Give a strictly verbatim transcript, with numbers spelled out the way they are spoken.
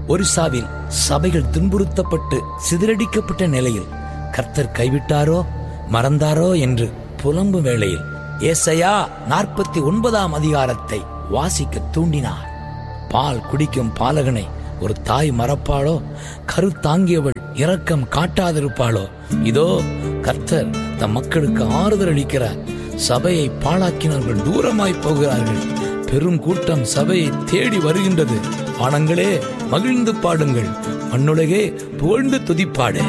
ஒரிசாவில் சபைகள் துன்புறுத்தப்பட்டு சிதறடிக்கப்பட்ட நிலையில் கர்த்தர் கைவிட்டாரோ மறந்தாரோ என்று புலம்பும் வேளையில் ஏசாயா நாற்பத்தி ஒன்பதாம் அதிகாரத்தை வாசிக்க தூண்டினார். பால் குடிக்கும் பாலகனை ஒரு தாய் மறப்பாளோ? கருத்தாங்கியவள் இரக்கம் காட்டாதிருப்பாளோ? இதோ கர்த்தர் தம் மக்களுக்கு ஆறுதல் அளிக்கிறார். சபையை பாழாக்கினவர்கள் தூரமாய் போகிறார்கள். பெரும் கூட்டம் சபையை தேடி வருகின்றது. வானங்களே மகிழ்ந்து பாடுங்கள், மண்ணுலகே புகழ்ந்து துதிப்பாடு.